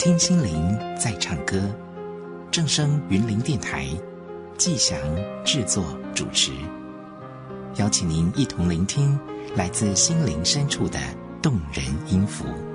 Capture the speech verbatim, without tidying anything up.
听心灵在唱歌，正声云林电台，季祥制作主持，邀请您一同聆听来自心灵深处的动人音符。